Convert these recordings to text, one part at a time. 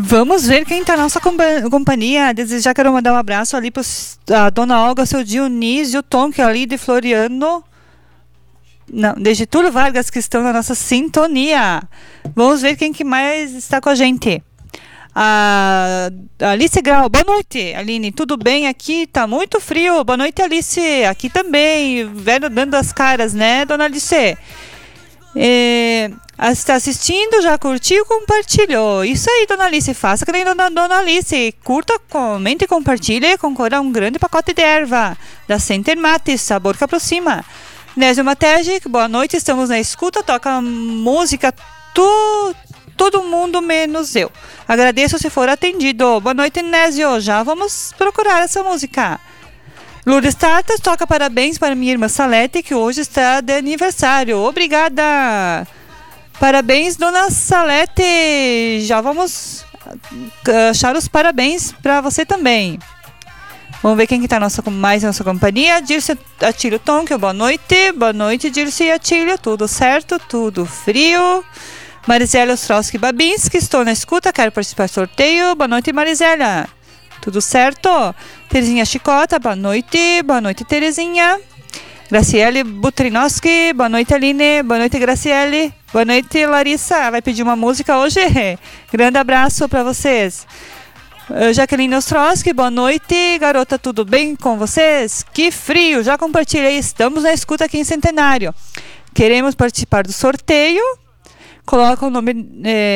Vamos ver quem tá na nossa companhia. Desde já quero mandar um abraço ali pra dona Olga, seu Dionísio, Tom, que é ali de Floriano. Não, de Getúlio Vargas, que estão na nossa sintonia. Vamos ver quem que mais está com a gente. A Alice Grau, boa noite, Aline, tudo bem? Aqui tá muito frio, boa noite, Alice. Aqui também, velho dando as caras, né, dona Alice? Está assistindo, já curtiu, compartilhou. Isso aí, dona Alice, faça que nem dona Alice. Curta, comente e compartilhe e concorra a um grande pacote de erva da Center Mate, sabor que aproxima. Nésio Mategi, boa noite, estamos na escuta, toca música, todo mundo menos eu. Agradeço se for atendido. Boa noite, Nésio, já vamos procurar essa música. Lourdes Tartas toca parabéns para minha irmã Salete, que hoje está de aniversário. Obrigada. Parabéns, dona Salete. Já vamos achar os parabéns para você também. Vamos ver quem que está mais na nossa companhia. Dirce Atílio Tonk, boa noite. Boa noite, Dirce e Atílio. Tudo certo? Tudo frio. Marizélia Ostrowski Babinski, estou na escuta, quero participar do sorteio. Boa noite, Marizélia. Tudo certo? Terezinha Chicota, boa noite. Boa noite, Terezinha. Graciele Butrinowski, boa noite, Aline. Boa noite, Graciele. Boa noite, Larissa. Vai pedir uma música hoje? Grande abraço para vocês. Jaqueline Ostrowski, boa noite. Garota, tudo bem com vocês? Que frio, já compartilhei. Estamos na escuta aqui em Centenário. Queremos participar do sorteio. Coloca o nome...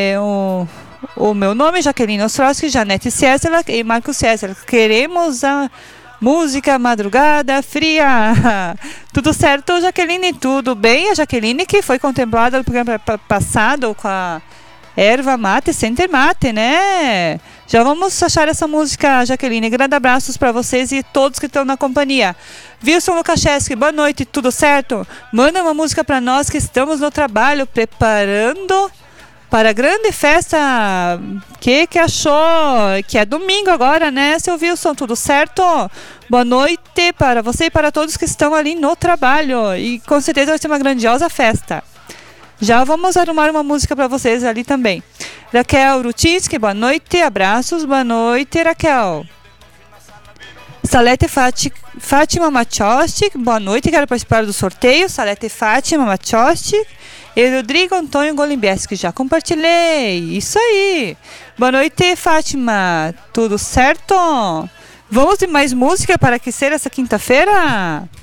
O meu nome, Jaqueline Ostrowski, Janete César e Marcos César. Queremos a música Madrugada Fria. Tudo certo, Jaqueline? Tudo bem? A Jaqueline que foi contemplada no programa passado com a erva mate, Center Mate, né? Já vamos achar essa música, Jaqueline. Grandes abraços para vocês e todos que estão na companhia. Wilson Lukacheski, boa noite, tudo certo? Manda uma música para nós que estamos no trabalho, preparando... para a grande festa, que achou? Que é domingo agora, né, seu Wilson? Tudo certo? Boa noite para você e para todos que estão ali no trabalho. E com certeza vai ser uma grandiosa festa. Já vamos arrumar uma música para vocês ali também. Raquel Rutinski, boa noite, abraços, boa noite, Raquel. Salete Fátima Machostic, boa noite, quero participar do sorteio. Salete Fátima Machostic. E Rodrigo Antônio Golimbieski, já compartilhei. Isso aí. Boa noite, Fátima. Tudo certo? Vamos de mais música para aquecer essa quinta-feira?